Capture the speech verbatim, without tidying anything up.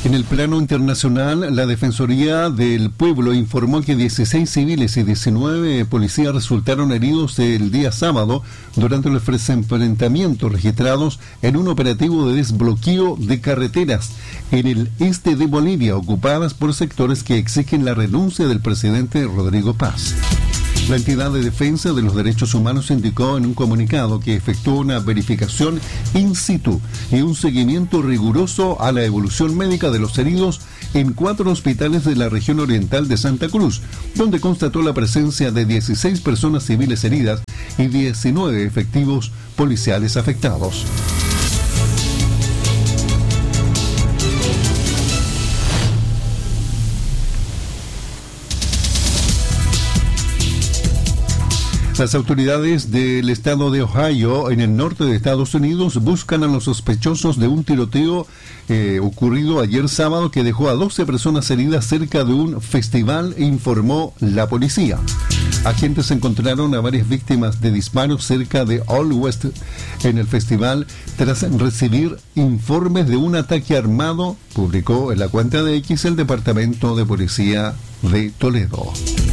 En el plano internacional, la Defensoría del Pueblo informó que dieciséis civiles y diecinueve policías resultaron heridos el día sábado durante los enfrentamientos registrados en un operativo de desbloqueo de carreteras en el este de Bolivia, ocupadas por sectores que exigen la renuncia del presidente Rodrigo Paz. La entidad de defensa de los derechos humanos indicó en un comunicado que efectuó una verificación in situ y un seguimiento riguroso a la evolución médica de los heridos en cuatro hospitales de la región oriental de Santa Cruz, donde constató la presencia de dieciséis personas civiles heridas y diecinueve efectivos policiales afectados. Las autoridades del estado de Ohio, en el norte de Estados Unidos, buscan a los sospechosos de un tiroteo eh, ocurrido ayer sábado que dejó a doce personas heridas cerca de un festival, informó la policía. Agentes encontraron a varias víctimas de disparos cerca de Old West en el festival tras recibir informes de un ataque armado, publicó en la cuenta de X el Departamento de Policía de Toledo.